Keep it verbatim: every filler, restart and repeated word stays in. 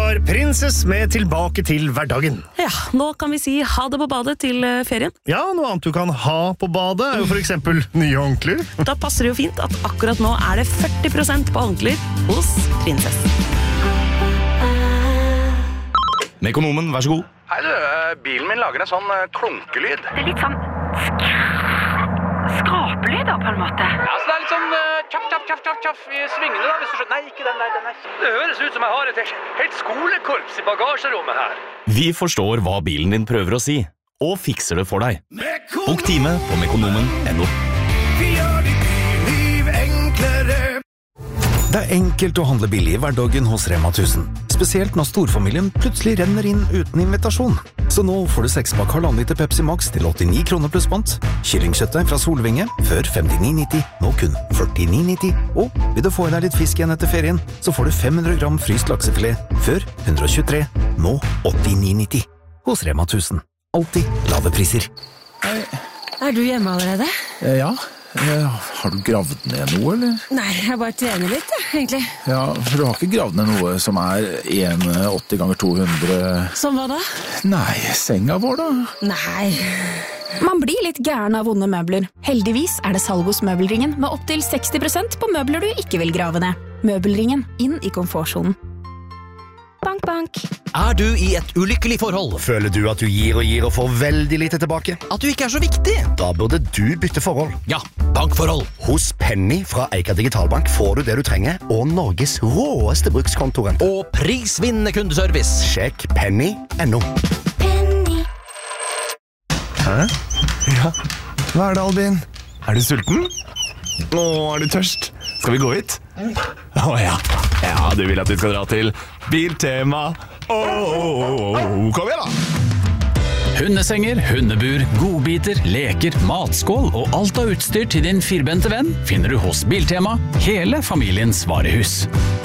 var Princess med Tilbake til hverdagen. Ja, nå kan vi si ha det på badet til ferien. Ja, noe annet du kan ha på badet er jo for eksempel nye håndklær. Da passer det jo fint at akkurat nå er det førti prosent på håndklær hos Princess. Mekonomen, vær så god. Hei du, bilen min lager en sånn klunkelyd. Det er litt sånn skrapelyd da, på en måte. Ja, så det er litt sånn tjaff, tjaff, tjaff, tjaff, tjaff i svingene da, hvis du skjønner. Nei, ikke den der, den der. Det høres ut som jeg har et helt skolekorps i bagasjerommet her. Vi forstår hva bilen din prøver å si, og fikser det for deg. Bok time på mekonomen punktum no. Vi gjør ditt liv enklere. Det er enkelt å handle billig i hverdagen hos Rema tusen. Spesielt når storfamilien plutselig renner inn uten invitasjon. Så nå får du sekspakk halvannen liter Pepsi Max til åttini kroner pluss pant. Kyllingkjøttet fra Solvinge før femtini nitti, nå kun førtini nitti. Og vil du få i deg litt fisk igjen etter ferien, så får du fem hundre gram fryst laksefilet før hundre og tjuetre, nå åttini nitti. Hos Rema tusen. Alltid lave priser. Hei. Er du hjemme allerede? Eh, ja. Eh, har du gravd ned noe, eller? Nei, jeg bare trener litt, egentlig. Ja, for du har ikke gravd ned noe som er en komma åtti ganger to hundre... Som hva da? Nei, senga vår da? Nei. Man blir litt gæren av vonde møbler. Heldigvis er det salg hos Møbelringen med opp til seksti prosent på møbler du ikke vil grave ned. Møbelringen, inn i komfortsonen. Bank, bank. Er du i et ulykkelig forhold? Føler du at du gir og gir og får veldig lite tilbake? At du ikke er så viktig? Da burde du bytte forhold. Ja, bankforhold. Hos Penny fra Eika Digitalbank får du det du trenger, og Norges råeste brukskontoren. Og prisvinnende kundeservice. Sjekk penny punktum no. Penny. Hæ? Ja, hva er det, Albin? Er du sulten? Å, er du tørst? Skal vi gå hit? Å ja, ja, du vil at vi skal dra til Biltema. Åh, kom igjen da! Hundesenger, hundebur, godbiter, leker, matskål og alt av utstyr til din firbente venn finner du hos Biltema, hele familiens varehus.